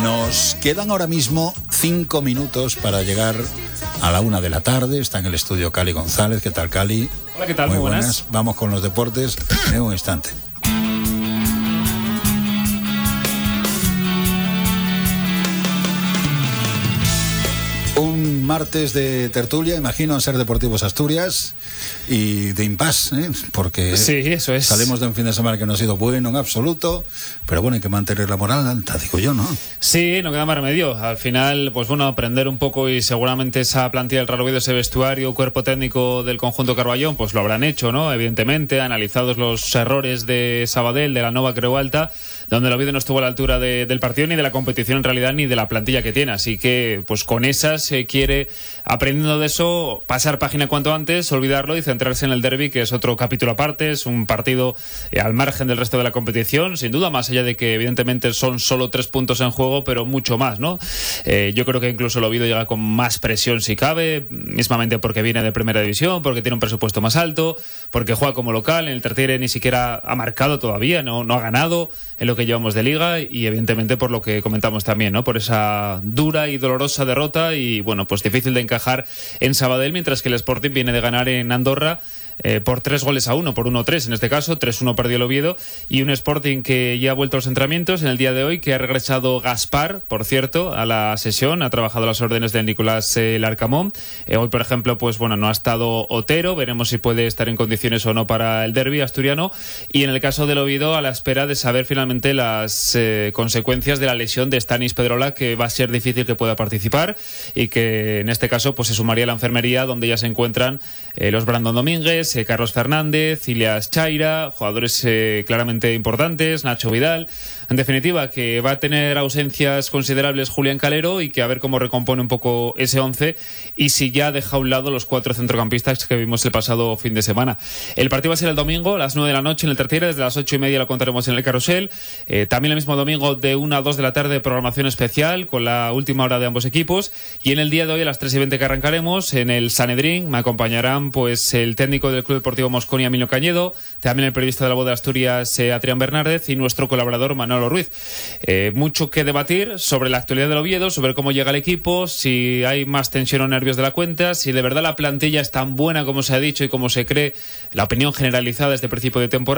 Nos quedan ahora mismo 5 minutos para llegar a la 1 de la tarde. Está en el estudio Cali González. ¿Qué tal, Cali? Hola, ¿qué tal? Muy buenas. Vamos con los deportes en un instante. Un martes de tertulia, imagino, en Ser Deportivos Asturias y de impasse, porque sí, eso es. Salimos de un fin de semana que no ha sido bueno en absoluto, pero bueno, hay que mantener la moral alta, digo yo, ¿no? Sí, no queda más remedio. Al final, pues bueno, aprender un poco, y seguramente esa plantilla del Real Oviedo, ese vestuario, cuerpo técnico del conjunto Carballón, pues lo habrán hecho, ¿no? Evidentemente, analizados los errores de Sabadell, de la Nova Creu Alta, donde el Oviedo no estuvo a la altura del partido, ni de la competición en realidad, ni de la plantilla que tiene. Así que, pues con esas se quiere, aprendiendo de eso, pasar página cuanto antes, olvidarlo y centrarse en el derbi, que es otro capítulo aparte. Es un partido al margen del resto de la competición, sin duda, más allá de que evidentemente son solo 3 puntos en juego, pero mucho más, ¿no? Yo creo que incluso el Oviedo llega con más presión si cabe, mismamente porque viene de primera división, porque tiene un presupuesto más alto, porque juega como local. En el Tertiere ni siquiera ha marcado todavía, no ha ganado en lo que llevamos de liga, y evidentemente por lo que comentamos también, ¿no? Por esa dura y dolorosa derrota, y bueno, pues difícil de encajar en Sabadell, mientras que el Sporting viene de ganar en Andorra por 3-1, por 1-3 en este caso. 3-1 perdió el Oviedo, y un Sporting que ya ha vuelto a los entrenamientos en el día de hoy, que ha regresado Gaspar, por cierto, a la sesión, ha trabajado a las órdenes de Nicolás Larcamón. Hoy, por ejemplo, pues bueno, no ha estado Otero, veremos si puede estar en condiciones o no para el derbi asturiano, y en el caso del Oviedo, a la espera de saber finalmente las consecuencias de la lesión de Stanis Pedrola, que va a ser difícil que pueda participar, y que en este caso pues se sumaría a la enfermería, donde ya se encuentran los Brandon Domínguez, Carlos Fernández, Ilias Chaira, jugadores claramente importantes, Nacho Vidal. En definitiva, que va a tener ausencias considerables Julián Calero, y que a ver cómo recompone un poco ese 11, y si ya deja a un lado los 4 centrocampistas que vimos el pasado fin de semana. El partido va a ser el domingo a las 9 de la noche en el Tertiere. Desde las 8:30 lo contaremos en el Carrusel. También el mismo domingo de 1 a 2 de la tarde, programación especial con la última hora de ambos equipos. Y en el día de hoy a las 3:20 que arrancaremos en el Sanedrín, me acompañarán pues el técnico del Club Deportivo Mosconi, Emilio Cañedo, también el periodista de La Voz de Asturias, Adrián Bernárdez, y nuestro colaborador Manolo Ruiz. Mucho que debatir sobre la actualidad del Oviedo, sobre cómo llega el equipo, si hay más tensión o nervios de la cuenta, si de verdad la plantilla es tan buena como se ha dicho y como se cree, la opinión generalizada desde el principio de temporada.